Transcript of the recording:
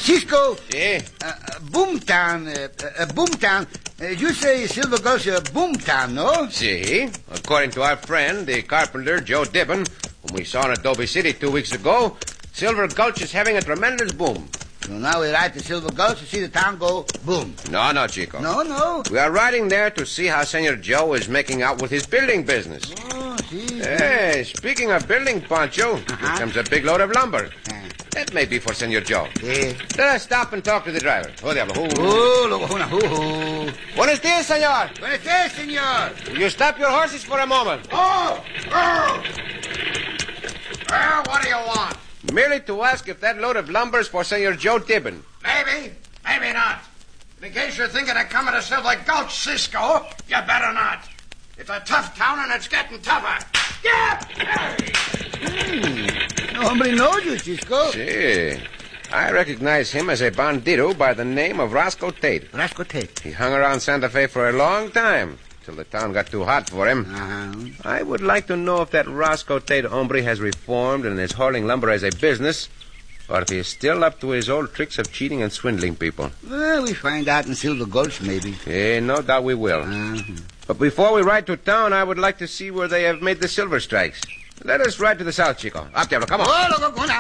Cisco. Sí? Boomtown. You say Silver Gulch Boomtown, no? Si. According to our friend, the carpenter, Joe Dibbon, whom we saw in Adobe City 2 weeks ago, Silver Gulch is having a tremendous boom. So now we ride to Silver Gulch to see the town go boom. No, Chico. No. We are riding there to see how Senor Joe is making out with his building business. Oh, see. Hey, speaking of building, Pancho, here comes a big load of lumber. That may be for Senor Joe. Yeah. Let us stop and talk to the driver. Oh, diablo. Buenos dias, senor. Buenos dias, senor. Will you stop your horses for a moment? Well, what do you want? Merely to ask if that load of lumber is for Senor Joe Dibbon. Maybe not. In case you're thinking of coming to Silver Gulch, Cisco, you better not. It's a tough town and it's getting tougher. Yeah! Nobody knows you, Cisco. Si. I recognize him as a bandito by the name of Roscoe Tate. Roscoe Tate. He hung around Santa Fe for a long time, till the town got too hot for him. I would like to know if that Roscoe Tate hombre has reformed and is hauling lumber as a business, or if he is still up to his old tricks of cheating and swindling people. Well, we find out in Silver Gulch, maybe. No doubt we will. But before we ride to town, I would like to see where they have made the silver strikes. Let us ride to the south, Chico. Up, Diablo, come on. Oh, look, go now.